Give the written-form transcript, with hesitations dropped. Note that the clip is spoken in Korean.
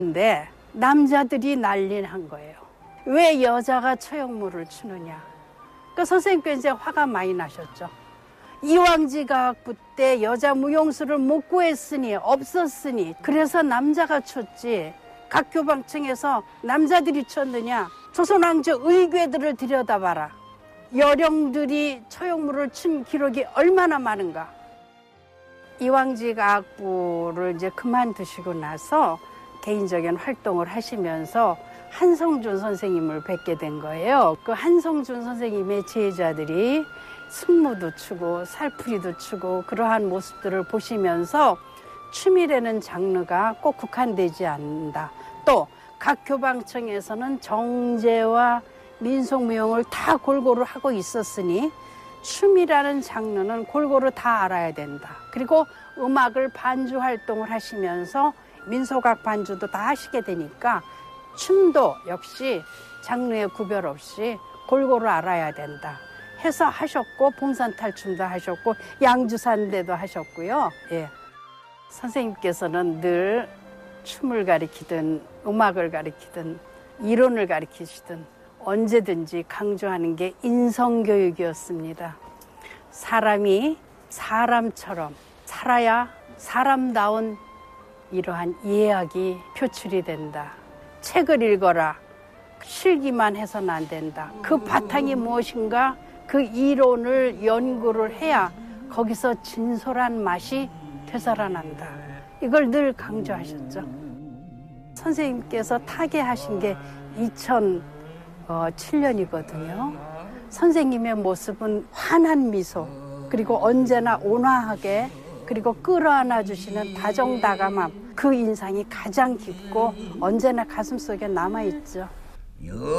근데 남자들이 난리난 거예요. 왜 여자가 처형물을 추느냐. 그 선생님께 이제 화가 많이 나셨죠. 이왕지가학부 때 여자 무용수를 못 구했으니 없었으니 그래서 남자가 췄지. 각 교방청에서 남자들이 췄느냐. 조선왕조 의궤들을 들여다봐라. 여령들이 처형물을 춘 기록이 얼마나 많은가. 이왕지가학부를 이제 그만두시고 나서 개인적인 활동을 하시면서 한성준 선생님을 뵙게 된 거예요. 그 한성준 선생님의 제자들이 승무도 추고 살풀이도 추고 그러한 모습들을 보시면서 춤이라는 장르가 꼭 국한되지 않는다. 또 각 교방청에서는 정제와 민속무용을 다 골고루 하고 있었으니 춤이라는 장르는 골고루 다 알아야 된다. 그리고 음악을 반주 활동을 하시면서 민속악 반주도 다 하시게 되니까 춤도 역시 장르의 구별 없이 골고루 알아야 된다 해서 하셨고, 봉산탈춤도 하셨고, 양주산대도 하셨고요. 예. 선생님께서는 늘 춤을 가리키든 음악을 가리키든 이론을 가리키시든 언제든지 강조하는 게 인성교육이었습니다. 사람이 사람처럼 살아야 사람다운 이러한 이해학이 표출이 된다. 책을 읽어라. 실기만 해서는 안 된다. 그 바탕이 무엇인가 그 이론을 연구를 해야 거기서 진솔한 맛이 되살아난다. 이걸 늘 강조하셨죠. 선생님께서 타계하신 게 2007년이거든요. 선생님의 모습은 환한 미소, 그리고 언제나 온화하게, 그리고 끌어안아 주시는 다정다감함, 그 인상이 가장 깊고 언제나 가슴속에 남아있죠.